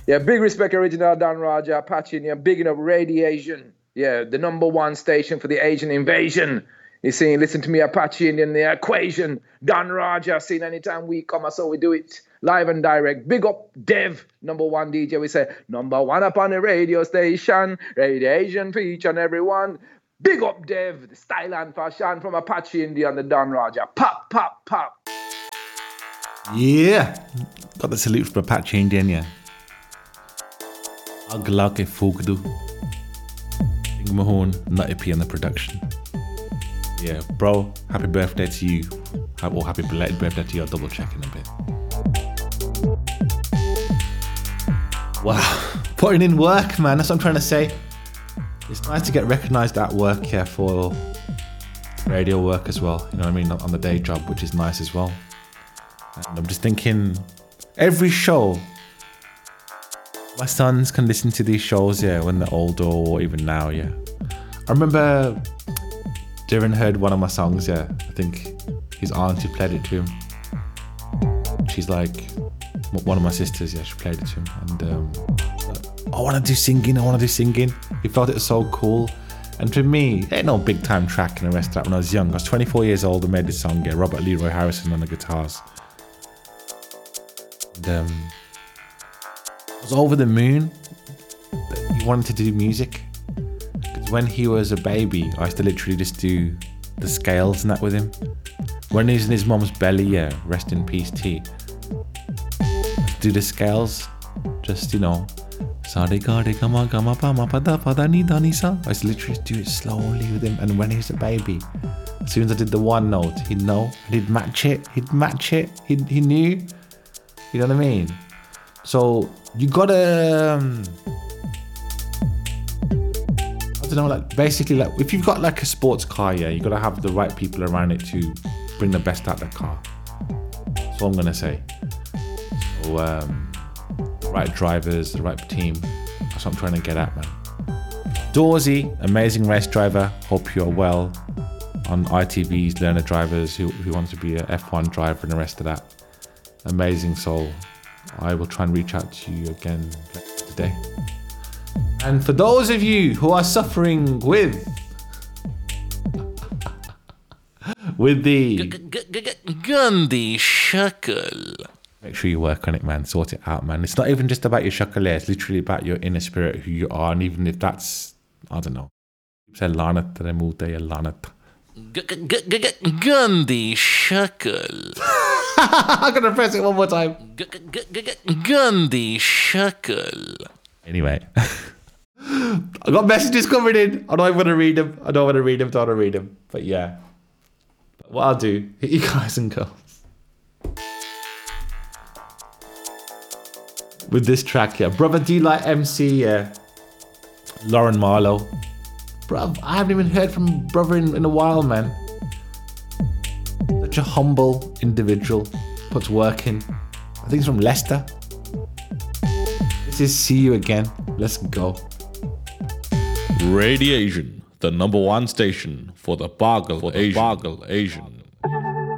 Yeah, big respect, original Don Raja, Apache, and yeah, bigging up Radiation. Yeah, the #1 station for the Asian invasion. You see, listen to me, Apache Indian, the equation. Don Raja, seen anytime we come, so we do it live and direct. Big up Dev, #1 DJ. We say, #1 up on the radio station. Radiation for each and everyone. Big up Dev, the style and fashion from Apache Indian, the Don Raja. Pop, pop, pop. Yeah, got the salute from Apache Indian, yeah. Aglake Fogdu. Mahone, Nutty P on the production. Yeah, bro, happy birthday to you. Or happy belated birthday to you. I'll double check in a bit. Wow, putting in work, man. That's what I'm trying to say. It's nice to get recognised at work, yeah, for radio work as well. You know what I mean? On the day job, which is nice as well. And I'm just thinking, every show, my sons can listen to these shows, yeah, when they're older or even now, yeah. I remember Darren heard one of my songs, yeah. I think his auntie played it to him. She's like, one of my sisters, yeah, she played it to him. And I want to do singing. He felt it was so cool. And for me, it ain't no big time track and the rest of that when I was young. I was 24 years old and made this song, yeah. Robert Leroy Harrison on the guitars. And I was over the moon that he wanted to do music. Because when he was a baby, I used to literally just do the scales and that with him. When he was in his mum's belly, yeah, rest in peace T. Do the scales, just, you know, I used to literally do it slowly with him. And when he was a baby, as soon as I did the one note, he'd know, and he'd match it, he knew, you know what I mean? So you gotta, I don't know, like basically, like if you've got like a sports car, yeah, you gotta have the right people around it to bring the best out of the car. That's what I'm gonna say. So, the right drivers, the right team. That's what I'm trying to get at, man. Dawsey, amazing race driver. Hope you're well. On ITV's Learner Drivers, who wants to be a F1 driver and the rest of that. Amazing soul. I will try and reach out to you again today. And for those of you who are suffering with the Gandhi Shakal, make sure you work on it, man. Sort it out, man. It's not even just about your shakal, it's literally about your inner spirit, who you are. And even if that's, I don't know. Say Lanat, Lanat. Gandhi Shakal. I'm gonna press it one more time. Gandhi Shakal. Anyway, I got messages coming in. I don't want to read them. But yeah, what I'll do, hit you guys and girls with this track, yeah. Brother D-Light MC, yeah. Lauren Marlowe. Bruv, I haven't even heard from brother in a while, man. Such a humble individual, puts work in. I think he's from Leicester. This is See You Again. Let's go. Radiation, the #1 station for the Bargle Asian.